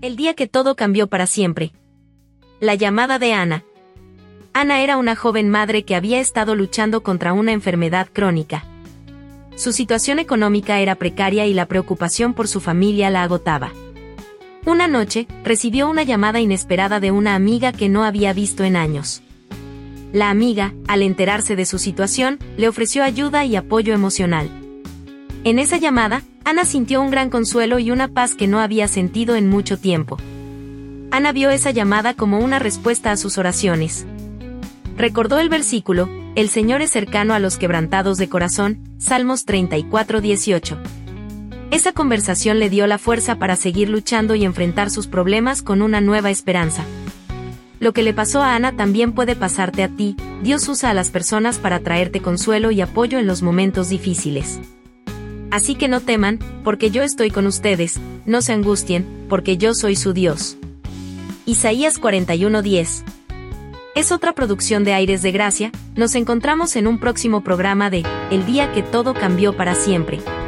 El día que todo cambió para siempre. La llamada de Ana. Ana era una joven madre que había estado luchando contra una enfermedad crónica. Su situación económica era precaria y la preocupación por su familia la agotaba. Una noche, recibió una llamada inesperada de una amiga que no había visto en años. La amiga, al enterarse de su situación, le ofreció ayuda y apoyo emocional. En esa llamada, Ana sintió un gran consuelo y una paz que no había sentido en mucho tiempo. Ana vio esa llamada como una respuesta a sus oraciones. Recordó el versículo: "El Señor es cercano a los quebrantados de corazón", Salmos 34:18. Esa conversación le dio la fuerza para seguir luchando y enfrentar sus problemas con una nueva esperanza. Lo que le pasó a Ana también puede pasarte a ti. Dios usa a las personas para traerte consuelo y apoyo en los momentos difíciles. Así que no teman, porque yo estoy con ustedes, no se angustien, porque yo soy su Dios. Isaías 41:10. Es otra producción de Aires de Gracia. Nos encontramos en un próximo programa de El día que todo cambió para siempre.